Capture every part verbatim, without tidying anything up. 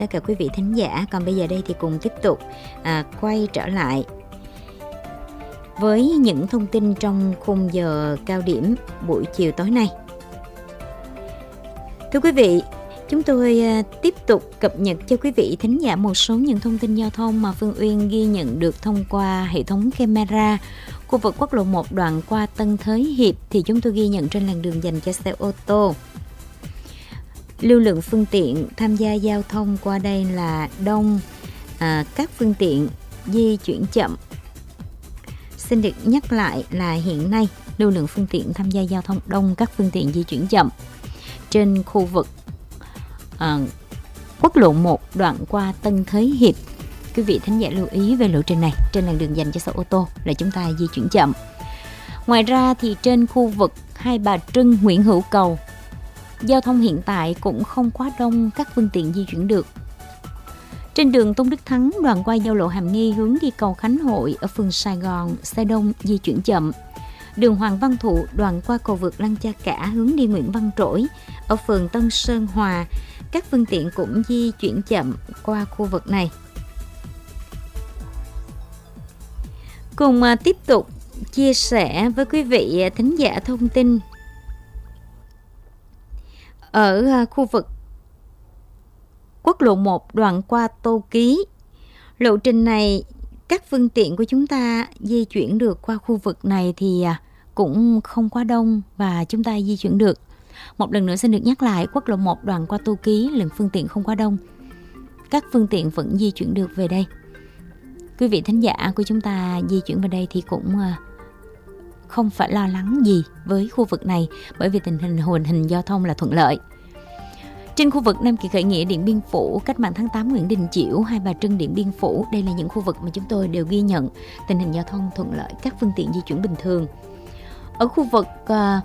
tất cả quý vị thính giả. Còn bây giờ đây thì cùng tiếp tục à, quay trở lại với những thông tin trong khung giờ cao điểm buổi chiều tối nay. Thưa quý vị, chúng tôi à, tiếp tục cập nhật cho quý vị thính giả một số những thông tin giao thông mà Phương Uyên ghi nhận được thông qua hệ thống camera khu vực quốc lộ một đoạn qua Tân Thới Hiệp. Thì chúng tôi ghi nhận trên làn đường dành cho xe ô tô, lưu lượng phương tiện tham gia giao thông qua đây là đông, à, các phương tiện di chuyển chậm. Xin được nhắc lại là hiện nay lưu lượng phương tiện tham gia giao thông đông, các phương tiện di chuyển chậm trên khu vực à, quốc lộ một đoạn qua Tân Thới Hiệp. Quý vị thính giả lưu ý về lộ trình này trên làn đường dành cho xe ô tô là chúng ta di chuyển chậm. Ngoài ra thì trên khu vực Hai Bà Trưng, Nguyễn Hữu Cầu, giao thông hiện tại cũng không quá đông, các phương tiện di chuyển được. Trên đường Tôn Đức Thắng đoạn qua giao lộ Hàm Nghi hướng đi cầu Khánh Hội ở phường Sài Gòn, xe đông di chuyển chậm. Đường Hoàng Văn Thụ đoạn qua cầu vượt Lăng Cha Cả hướng đi Nguyễn Văn Trỗi ở phường Tân Sơn Hòa, các phương tiện cũng di chuyển chậm qua khu vực này. Cùng tiếp tục chia sẻ với quý vị thính giả thông tin ở khu vực quốc lộ một đoạn qua Tô Ký. Lộ trình này các phương tiện của chúng ta di chuyển được qua khu vực này thì cũng không quá đông và chúng ta di chuyển được. Một lần nữa xin được nhắc lại, quốc lộ một đoạn qua Tô Ký lượng phương tiện không quá đông, các phương tiện vẫn di chuyển được về đây. Quý vị thính giả của chúng ta di chuyển vào đây thì cũng không phải lo lắng gì với khu vực này, bởi vì tình hình hình hình giao thông là thuận lợi. Trên khu vực Nam Kỳ Khởi Nghĩa, Điện Biên Phủ, Cách mạng tháng tám, Nguyễn Đình Chiểu, Hai Bà Trưng, Điện Biên Phủ, đây là những khu vực mà chúng tôi đều ghi nhận tình hình giao thông thuận lợi, các phương tiện di chuyển bình thường. Ở khu vực uh,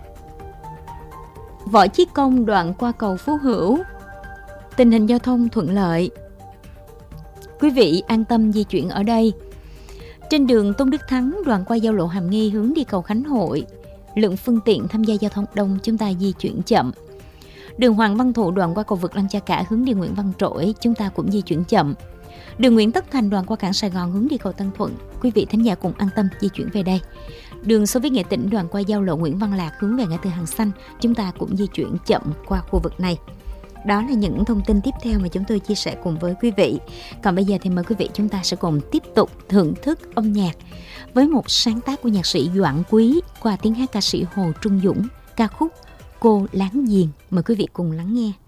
Võ Chí Công đoạn qua cầu Phú Hữu, tình hình giao thông thuận lợi, quý vị an tâm di chuyển ở đây. Trên đường Tôn Đức Thắng đoạn qua giao lộ Hàm Nghi hướng đi cầu Khánh Hội, lượng phương tiện tham gia giao thông đông, chúng ta di chuyển chậm. Đường Hoàng Văn Thụ đoạn qua cầu vượt Lăng Cha Cả hướng đi Nguyễn Văn Trỗi, chúng ta cũng di chuyển chậm. Đường Nguyễn Tất Thành đoạn qua cảng Sài Gòn hướng đi cầu Tân Thuận, quý vị thính giả cùng an tâm di chuyển về đây. Đường Xô Viết Nghệ Tĩnh đoạn qua giao lộ Nguyễn Văn Lạc hướng về ngã tư Hàng Xanh, chúng ta cũng di chuyển chậm qua khu vực này. Đó là những thông tin tiếp theo mà chúng tôi chia sẻ cùng với quý vị. Còn bây giờ thì mời quý vị chúng ta sẽ cùng tiếp tục thưởng thức âm nhạc với một sáng tác của nhạc sĩ Doãn Quý qua tiếng hát ca sĩ Hồ Trung Dũng, ca khúc Cô Láng Giềng. Mời quý vị cùng lắng nghe.